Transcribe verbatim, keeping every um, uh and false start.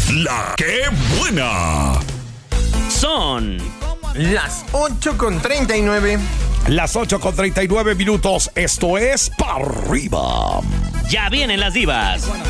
La que buena. Son las ocho con treinta y nueve. Las ocho con treinta y nueve minutos. Esto es Pa' Arriba. Ya vienen las divas.